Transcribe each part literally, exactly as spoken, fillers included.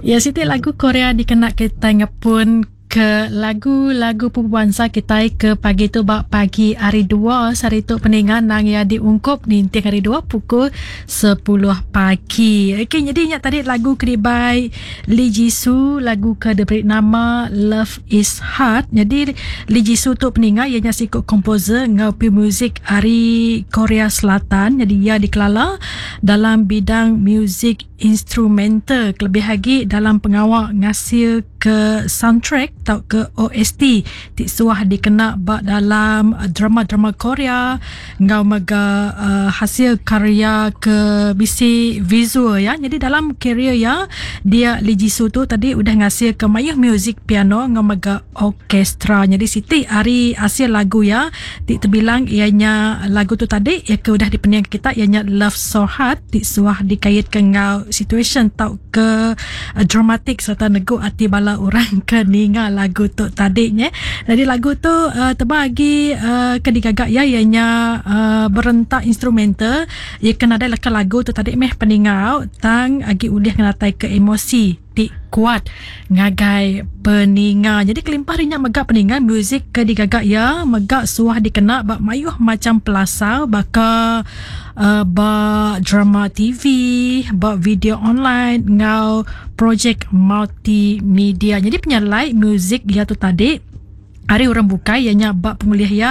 Ya, Siti lagu Korea dikenak kita ngepun ke lagu-lagu pembangsa kita ke pagi tu bak pagi hari dua hari tu peningan nang ya diungkup ninti hari dua pukul sepuluh pagi. Okey, jadi ingat tadi lagu kedibai Lee Jisoo, lagu ke diberi nama Love is Hard. Jadi Lee Jisoo tu peningan ianya sikut komposer ngau pi muzik hari Korea Selatan. Jadi ia dikelala dalam bidang muzik instrumental, lebih lagi dalam pengawal ngasil ke soundtrack atau ke O S T ti suah dikena bak dalam uh, drama-drama Korea ngau mega uh, hasil karya ke bisi visual ya. Jadi dalam kerja ya dia Lee Jisoo tu tadi udah ngasih ke mayuh music piano ngau mega orkestra. Jadi Siti hari hasil lagu ya ti terbilang ianya lagu tu tadi ya ke udah dipening kita ianya Love So Hard ti suah dikait ke ngau situation tau ke uh, dramatik serta nego ati bala orang ke ninga lagu tu tadinya. Jadi lagu tu uh, terbagi uh, ke digagak ya ianya uh, berentak instrumental ia kena ada leka lagu tu tadi meh peningau tang agi ulih kenatai ke emosi ti kuat ngagai peninga. Jadi kelimpah rinyak megak peninga muzik ke digagak ya megak suah dikena bak mayuh macam pelasau baka uh, bak drama T V, bak video online ngau projek multimedia. Jadi penyalai muzik dia tu tadi hari orang bukai ianya bak penguliah ya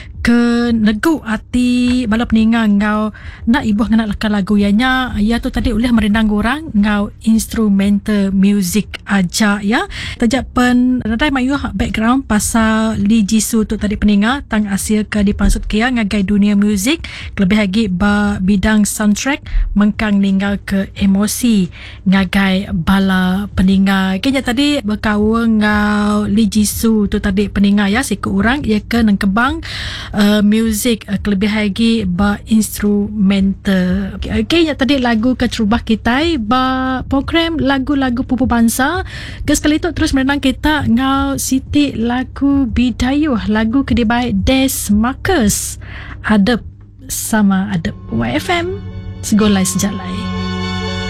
ke negu ati bala peninga ngau nak ibuh ngena laka lagu ianya ia tu tadi ulih merendang orang ngau instrumental music aja ya. Tajak pen radai mayuh background pasal Lee Jisoo tu tadi peninga tang asil ke dipansut kia ngagai dunia muzik, lebih lagi ba bidang soundtrack mengkang ninggal ke emosi ngagai bala peninga. Kenya tadi berkawal ngau Lee Jisoo tu tadi peninga ya siku orang ia ke nang kebang Uh, music uh, lebih lagi ba instrumental. Okey, okay, yang tadi lagu kecerubah kita ba program lagu-lagu pupu bangsa. Ke sekali tu terus merenang kita ngau Siti lagu Bidayuh, lagu kedibai Des Marcus. Adep sama adep Y F M segolai sejalai.